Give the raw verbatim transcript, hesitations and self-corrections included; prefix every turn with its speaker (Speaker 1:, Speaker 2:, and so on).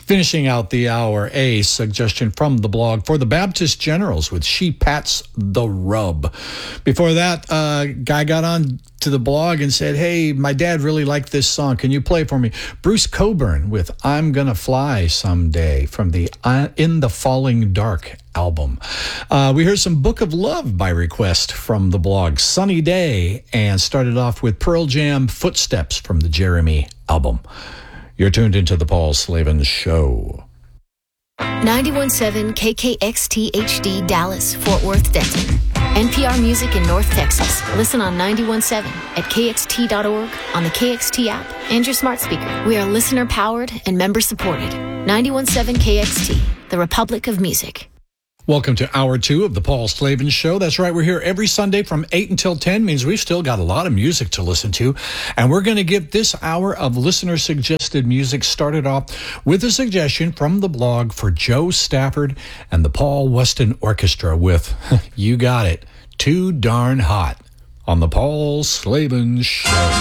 Speaker 1: Finishing out the hour, a suggestion from the blog for the Baptist Generals with She Pats the Rub. Before that, a uh, guy got on to the blog and said, hey, my dad really liked this song. Can you play for me? Bruce Cockburn with I'm Gonna Fly Someday from the In the Falling Dark album. Uh, we heard some Book of Love by request from the blog, Sunny Day, and started off with Pearl Jam Footsteps from the Jeremy album. You're tuned into the Paul Slavin Show.
Speaker 2: ninety-one point seven K K X T H D Dallas, Fort Worth, Denton. N P R Music in North Texas. Listen on ninety-one point seven at K X T dot org, on the K X T app, and your smart speaker. We are listener-powered and member-supported. ninety-one point seven K X T, the Republic of Music.
Speaker 1: Welcome to Hour two of the Paul Slavin Show. That's right, we're here every Sunday from eight until ten, means we've still got a lot of music to listen to. And we're going to get this hour of listener-suggested music started off with a suggestion from the blog for Joe Stafford and the Paul Weston Orchestra with, you got it, Too Darn Hot on the Paul Slavin Show.